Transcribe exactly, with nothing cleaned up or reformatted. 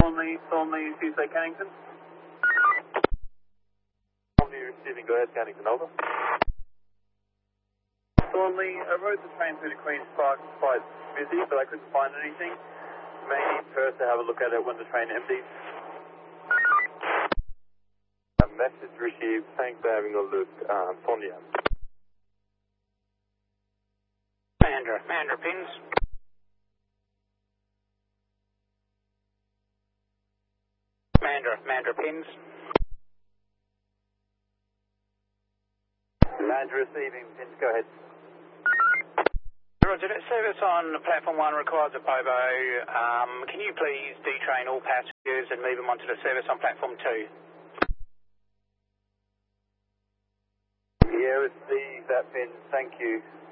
Thornley, Thornley, Tuesday, Cannington. Thornley receiving, go ahead, Cannington, over. Thornley, I rode the train through to Queen's Park, quite busy, but I couldn't find anything. May need Perth to have a look at it when the train empties. A message received, thanks for having a look, uh, Thornley. Mandra, Mandra pins. Mandra, Mandra pins. Mandra receiving, pins, go ahead. Roger, that service on platform one requires a Pobo. Um, can you please detrain all passengers and move them onto the service on platform two? Yeah, receive that pin, thank you.